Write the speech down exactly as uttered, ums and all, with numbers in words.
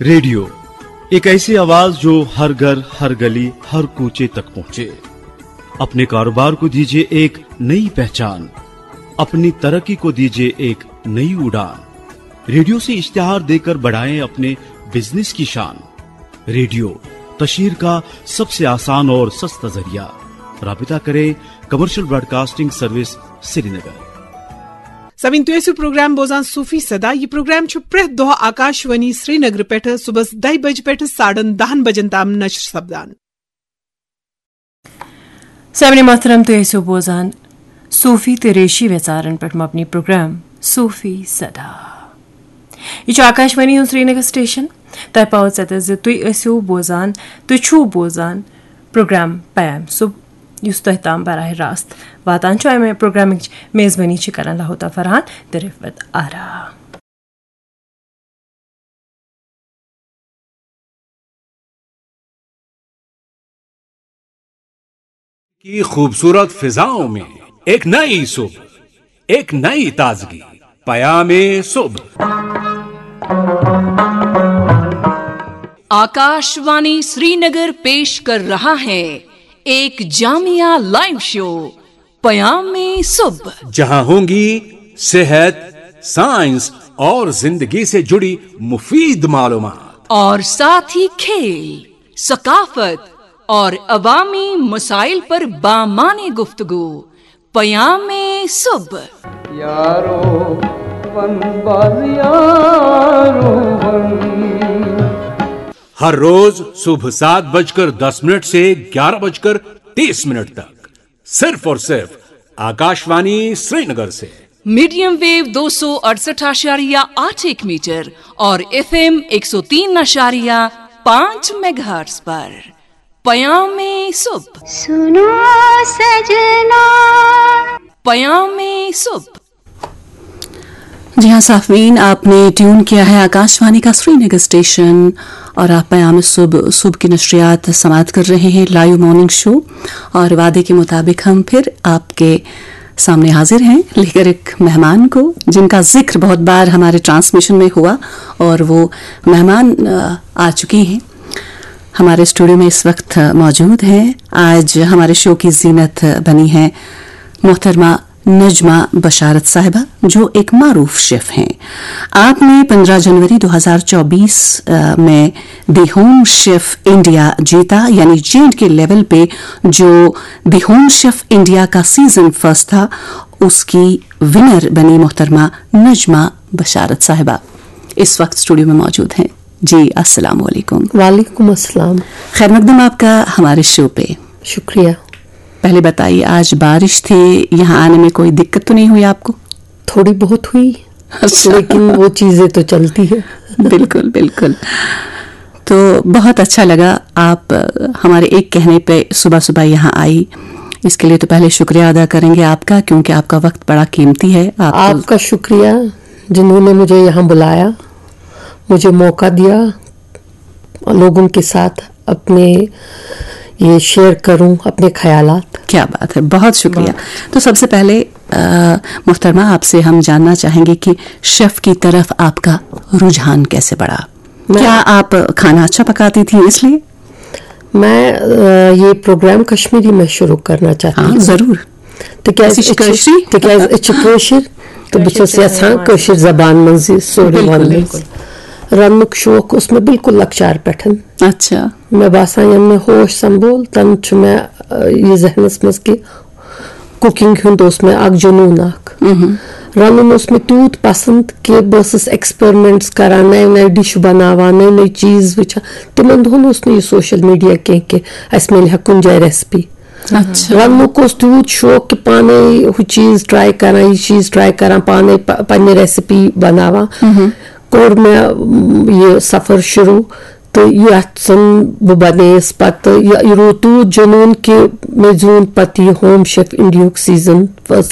Radio एक ऐसी आवाज जो हर घर, हर गली, हर कूचे तक पहुंचे। अपने कारोबार को दीजिए एक नई पहचान, अपनी तरक्की को दीजिए एक नई उड़ान। रेडियो से इश्तिहार देकर बढ़ाएं अपने बिजनेस की शान। रेडियो तशहीर का सबसे आसान और सस्ता जरिया। राबिता करें commercial broadcasting service Srinagar. Savin तुयसु programme बोजान सूफी सदा ये प्रोग्राम छु प्रत दोह आकाशवाणी श्रीनगर पेठ सुबह दह बज पेठ साढ़न दहन बजन ताम नशर सपदान। सविन मोहतरम तुयसु बोजान सूफी तेरेशी वेसारन पेठ अपनी प्रोग्राम सूफी सदा। ये छु आकाशवाणी हूं श्रीनगर स्टेशन तय पावत सत ज तुयसु बोजान तुयछु बोजान प्रोग्राम पैम सुब युस तह ताम बराह रास्त वातान छु में प्रोग्राम मेजबानी छि करन लाहोता फरहान दरिफत आरा। की खूबसूरत फिजाओं में एक नई सुबह, एक नई ताजगी, पयामे सुबह। आकाशवाणी श्रीनगर पेश कर रहा है एक जामिया लाइव शो पयामे सुबह, जहां होंगी सेहत, साइंस और जिंदगी से जुड़ी मुफीद मालूमात और साथ ही खेल, सकाफत और अवामी मसाइल पर बामाने गुफ्तगू। पयामे सुबह। यारो वन बाज यारो वन। हर रोज सुबह सात बजकर दस मिनट से ग्यारह बजकर तीस मिनट तक सिर्फ और सिर्फ आकाशवाणी श्रीनगर से मीडियम वेव दो सौ अड़सठ आशारिया आठ एक मीटर और एफ एम एक सौ तीन आशारिया पांच मेगाहर्ट्ज पर। पयामे सुबह सुनो सजना। पयामे सुबह। जी हाँ साफवीन, आपने ट्यून किया है आकाशवाणी का श्रीनगर स्टेशन और आप पयामे सुबह सुबह की नशरियात समाप्त कर रहे हैं लाइव मॉर्निंग शो। और वादे के मुताबिक हम फिर आपके सामने हाजिर हैं लेकर एक मेहमान को, जिनका जिक्र बहुत बार हमारे ट्रांसमिशन में हुआ और वो मेहमान आ चुकी हैं हमारे स्टूडियो में इस वक्त मौजूद हैं। आज हमारे शो की जीनत बनी है मोहतरमा नजमा बशारत साहिबा, जो एक मारूफ शेफ हैं। आपने पंद्रह जनवरी दो हज़ार चौबीस में दी होम शेफ इंडिया जीता, यानी जेंट के लेवल पे जो दी होम शेफ इंडिया का सीजन फर्स्ट था उसकी विनर बनी मोहतरमा नजमा बशारत साहिबा इस वक्त स्टूडियो में मौजूद हैं। जी अस्सलाम वालेकुम। वालेकुम अस्सलाम। खैर मकदम आपका हमारे शो पे। शुक्रिया। पहले बताइए, आज बारिश थी, यहाँ आने में कोई दिक्कत तो नहीं हुई आपको? थोड़ी बहुत हुई, लेकिन वो चीजें तो चलती है। बिल्कुल बिल्कुल। तो बहुत अच्छा लगा आप हमारे एक कहने पे सुबह सुबह यहाँ आई, इसके लिए तो पहले शुक्रिया अदा करेंगे आपका, क्योंकि आपका वक्त बड़ा कीमती है। आप आपका शुक्रिया जिन्होंने मुझे यहाँ बुलाया, मुझे मौका दिया लोगों के साथ अपने ये शेयर करूं अपने ख्यालात। क्या बात है, बहुत शुक्रिया। तो सबसे पहले मुहतरमा आपसे हम जानना चाहेंगे कि शेफ की तरफ आपका रुझान कैसे बढ़ा? क्या आप खाना अच्छा पकाती थी इसलिए? मैं आ, ये प्रोग्राम कश्मीरी में शुरू करना चाहती हूँ। जरूर। तो बस यहां कश्मीर जबान मंजी सोरे वन रनमुक शौक उसमें बिल्कुल लक्चार पेठन। अच्छा। मैं बासान यम में होश संभोल तन छु मैं ये जहनस मज कि कुकिंग हुंद उसमें अक जुनून अक रनुन उसमें तूत पसंद कि बस एक्सपेरिमेंट्स करा, नए नए डिश बनावा, नई नई चीज वचा तिमन दोन उसने ये सोशल मीडिया के के अस मिल हकुन जाय रेसिपी। अच्छा। रनुक उस तूत शौक कि पाने हु चीज ट्राई करा, ये चीज ट्राई करा, पाने पन्ने रेसिपी बनावा। कोर में ये सफर शुरू तो ये बने पत रो तूत जुनून के मेजून पति home chef India season first